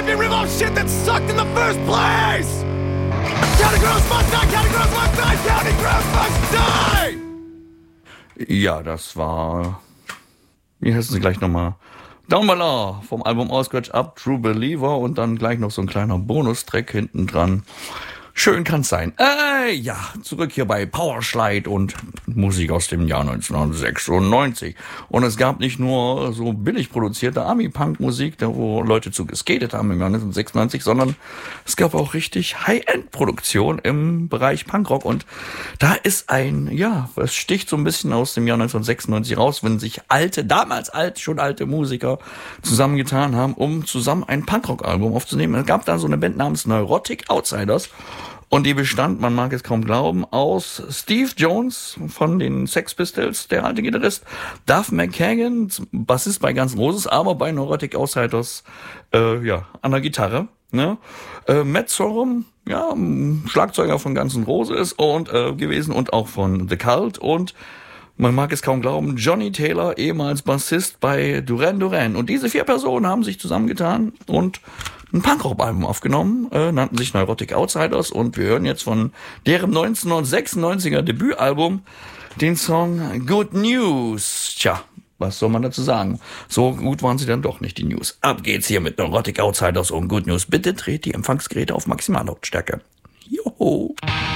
can't be real shit that sucked in the first place! County Crows must die! County Crows must die! County Crows must die! Ja, das war... Wie heißen sie gleich nochmal? Down by Law vom Album All Scratch Up, True Believer und dann gleich noch so ein kleiner Bonustrack hinten dran. Schön kann's sein. Ja, zurück hier bei Powerslide und Musik aus dem Jahr 1996. Und es gab nicht nur so billig produzierte Ami-Punk-Musik, da wo Leute zu geskatet haben im Jahr 1996, sondern es gab auch richtig High-End-Produktion im Bereich Punkrock. Und da ist es sticht so ein bisschen aus dem Jahr 1996 raus, wenn sich schon alte Musiker zusammengetan haben, um zusammen ein Punkrock-Album aufzunehmen. Es gab da so eine Band namens Neurotic Outsiders. Und die bestand, man mag es kaum glauben, aus Steve Jones von den Sex Pistols, der alte Gitarrist, Duff McKagan, Bassist bei Guns N' Roses, aber bei Neurotic Outsiders an der Gitarre. Ne? Matt Sorum, Schlagzeuger von Guns N' Roses und gewesen und auch von The Cult und man mag es kaum glauben, Johnny Taylor, ehemals Bassist bei Duran Duran. Und diese 4 Personen haben sich zusammengetan und ein Punkrock-Album aufgenommen, nannten sich Neurotic Outsiders und wir hören jetzt von deren 1996er Debütalbum den Song Good News. Tja, was soll man dazu sagen? So gut waren sie dann doch nicht, die News. Ab geht's hier mit Neurotic Outsiders und Good News. Bitte dreht die Empfangsgeräte auf Maximallautstärke. Joho!